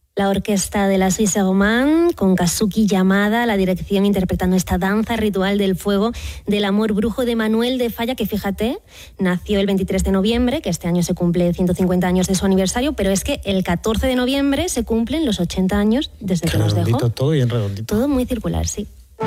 La orquesta de la Suisse Romande, con Kazuki Yamada, la dirección interpretando esta danza ritual del fuego del amor brujo de Manuel de Falla, que fíjate, nació el 23 de noviembre, que este año se cumple 150 años de su aniversario, pero es que el 14 de noviembre se cumplen los 80 años desde que nos dejó. Todo bien redondito. Todo muy circular, sí.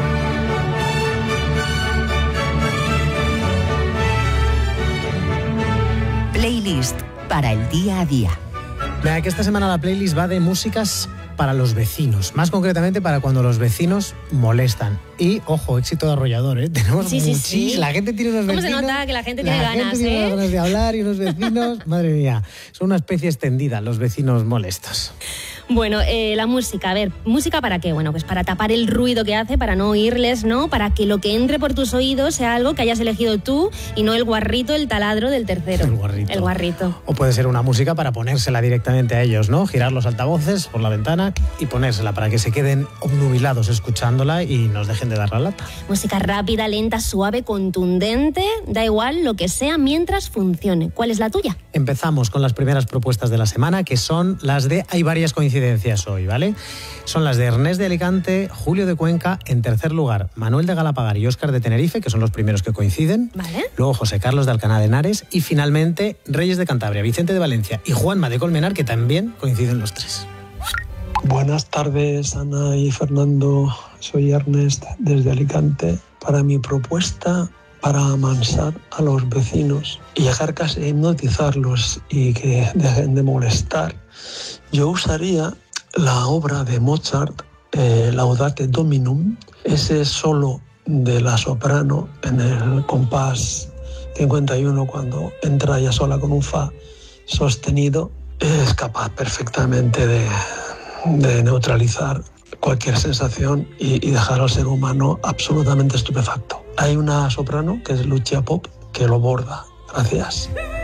Playlist para el día a día. Mira, que esta semana la playlist va de músicas para los vecinos, más concretamente para cuando los vecinos molestan. Y, ojo, éxito de arrollador, ¿eh? Tenemos sí. La gente tiene unos vecinos... ¿Cómo se nota que la gente tiene ganas, La gente tiene unas ganas de hablar y unos vecinos... Madre mía, son una especie extendida, los vecinos molestos. Bueno, la música, a ver, ¿música para qué? Bueno, pues para tapar el ruido que hace, para no oírles, ¿no? Para que lo que entre por tus oídos sea algo que hayas elegido tú y no el guarrito, el taladro del tercero. El guarrito. O puede ser una música para ponérsela directamente a ellos, ¿no? Girar los altavoces por la ventana y ponérsela para que se queden obnubilados escuchándola y nos dejen de dar la lata. Música rápida, lenta, suave, contundente, da igual lo que sea mientras funcione. ¿Cuál es la tuya? Empezamos con las primeras propuestas de la semana, que son las de... Hay varias coincidencias hoy, ¿vale? Son las de Ernest de Alicante, Julio de Cuenca, en tercer lugar Manuel de Galapagar y Óscar de Tenerife, que son los primeros que coinciden. Vale. Luego José Carlos de Alcaná de Henares y finalmente Reyes de Cantabria, Vicente de Valencia y Juanma de Colmenar, que también coinciden los tres. Buenas tardes, Ana y Fernando. Soy Ernest desde Alicante. Para mi propuesta, para amansar a los vecinos y llegar casi a hipnotizarlos y que dejen de molestar, yo usaría la obra de Mozart, Laudate Dominum, ese solo de la soprano en el compás 51 cuando entra ella sola con un fa sostenido, es capaz perfectamente de neutralizar cualquier sensación y dejar al ser humano absolutamente estupefacto. Hay una soprano que es Lucia Pop que lo borda. Gracias.